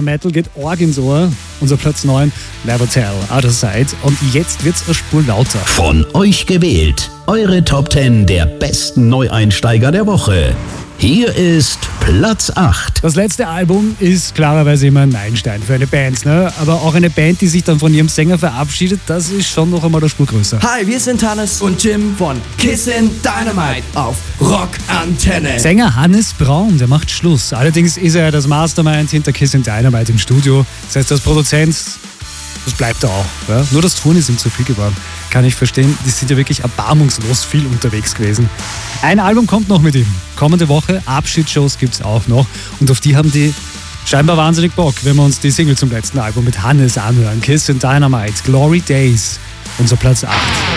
Metal geht arg ins Ohr. Unser Platz 9, Never Tell, Other Side. Und jetzt wird's eine Spur lauter. Von euch gewählt. Eure Top 10 der besten Neueinsteiger der Woche. Hier ist Platz 8. Das letzte Album ist klarerweise immer ein Meilenstein für eine Band, ne? Aber auch eine Band, die sich dann von ihrem Sänger verabschiedet, das ist schon noch einmal eine Spur größer. Hi, wir sind Hannes und Jim von Kissin' Dynamite auf Rockantenne. Sänger Hannes Braun, der macht Schluss. Allerdings ist er das Mastermind hinter Kissin' Dynamite im Studio. Das heißt, als Produzent, das bleibt er auch. Ja? Nur das Touren ist ihm zu viel geworden. Kann ich verstehen. Die sind ja wirklich erbarmungslos viel unterwegs gewesen. Ein Album kommt noch mit ihm. Kommende Woche, Abschiedsshows gibt's auch noch. Und auf die haben die scheinbar wahnsinnig Bock, wenn wir uns die Single zum letzten Album mit Hannes anhören. Kissin' Dynamite, Glory Days, unser Platz 8.